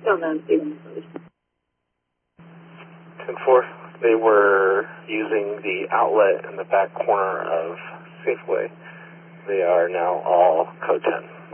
Still no safety solution. 10-4, they were using the outlet in the back corner of Safeway. They are now all code 10.